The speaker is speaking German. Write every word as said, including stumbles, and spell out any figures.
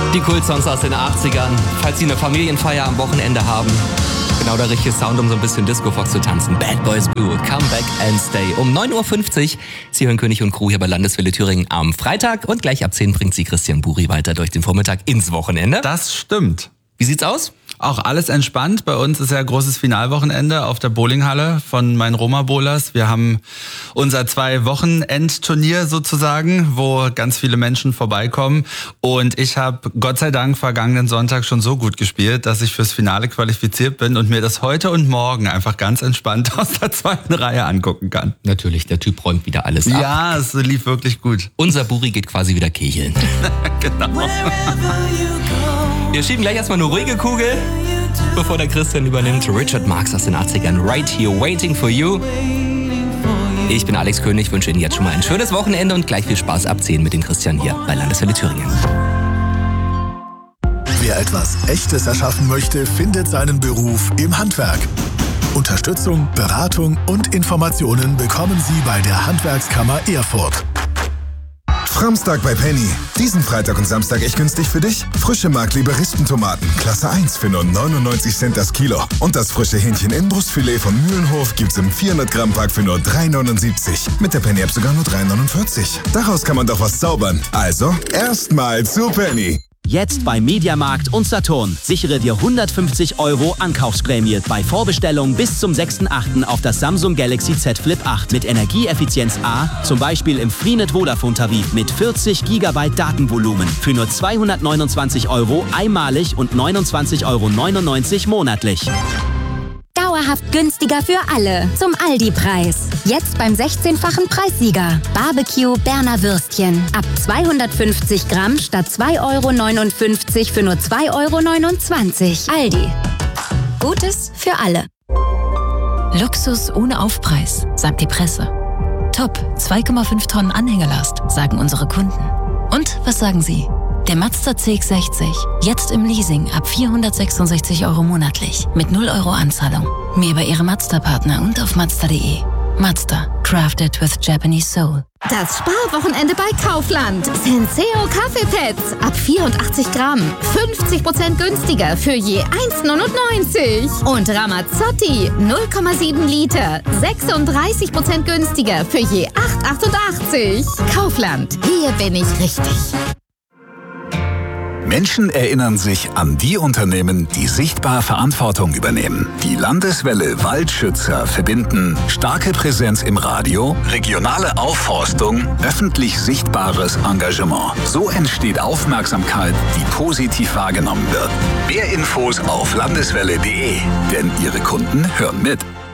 Die Kultsongs aus den achtzigern. Falls Sie eine Familienfeier am Wochenende haben, genau der richtige Sound, um so ein bisschen Disco-Fox zu tanzen. Bad Boys Blue, Come Back and Stay. Um neun Uhr fünfzig. Sie hören König und Crew hier bei Landeswelle Thüringen am Freitag. Und gleich ab zehn bringt Sie Christian Buri weiter durch den Vormittag ins Wochenende. Das stimmt. Wie sieht's aus? Auch alles entspannt. Bei uns ist ja großes Finalwochenende auf der Bowlinghalle von meinen Roma Bowlers. Wir haben unser Zwei-Wochen-Endturnier sozusagen, wo ganz viele Menschen vorbeikommen. Und ich habe Gott sei Dank vergangenen Sonntag schon so gut gespielt, dass ich fürs Finale qualifiziert bin und mir das heute und morgen einfach ganz entspannt aus der zweiten Reihe angucken kann. Natürlich, der Typ räumt wieder alles ab. Ja, es lief wirklich gut. Unser Buri geht quasi wieder kegeln. Genau. Wir schieben gleich erstmal eine ruhige Kugel, bevor der Christian übernimmt. Richard Marx aus den achtzigern. Right Here Waiting for You. Ich bin Alex König, wünsche Ihnen jetzt schon mal ein schönes Wochenende und gleich viel Spaß ab zehn mit dem Christian hier bei Landeswelle Thüringen. Wer etwas Echtes erschaffen möchte, findet seinen Beruf im Handwerk. Unterstützung, Beratung und Informationen bekommen Sie bei der Handwerkskammer Erfurt. Framstag bei Penny. Diesen Freitag und Samstag echt günstig für dich? Frische Mark-Liberistentomaten, Klasse eins für nur neunundneunzig Cent das Kilo. Und das frische Hähnchen-Inbrustfilet von Mühlenhof gibt's im vierhundert Gramm Pack für nur drei neunundsiebzig. Mit der Penny-App sogar nur drei neunundvierzig. Daraus kann man doch was zaubern. Also, erstmal zu Penny. Jetzt bei Mediamarkt und Saturn. Sichere dir hundertfünfzig Euro Ankaufsprämie bei Vorbestellung bis zum sechsten achten auf das Samsung Galaxy Z Flip acht mit Energieeffizienz A, zum Beispiel im Freenet Vodafone Tarif mit vierzig Gigabyte Datenvolumen für nur zweihundertneunundzwanzig Euro einmalig und neunundzwanzig Euro neunundneunzig monatlich. Dauerhaft günstiger für alle. Zum Aldi-Preis. Jetzt beim sechzehnfachen Preissieger. Barbecue Berner Würstchen. Ab zweihundertfünfzig Gramm statt zwei Euro neunundfünfzig für nur zwei Euro neunundzwanzig. Aldi. Gutes für alle. Luxus ohne Aufpreis, sagt die Presse. Top, zwei Komma fünf Tonnen Anhängelast, sagen unsere Kunden. Und was sagen Sie? Der Mazda C X sechzig, jetzt im Leasing ab vierhundertsechsundsechzig Euro monatlich, mit null Euro Anzahlung. Mehr bei Ihrem Mazda-Partner und auf mazda punkt de. Mazda, crafted with Japanese soul. Das Sparwochenende bei Kaufland. Senseo Kaffeepads ab vierundachtzig Gramm. fünfzig Prozent günstiger für je eins neunundneunzig. Und Ramazzotti null Komma sieben Liter. sechsunddreißig Prozent günstiger für je acht achtundachtzig. Kaufland, hier bin ich richtig. Menschen erinnern sich an die Unternehmen, die sichtbar Verantwortung übernehmen. Die Landeswelle Waldschützer verbinden starke Präsenz im Radio, regionale Aufforstung, öffentlich sichtbares Engagement. So entsteht Aufmerksamkeit, die positiv wahrgenommen wird. Mehr Infos auf landeswelle punkt de, denn Ihre Kunden hören mit.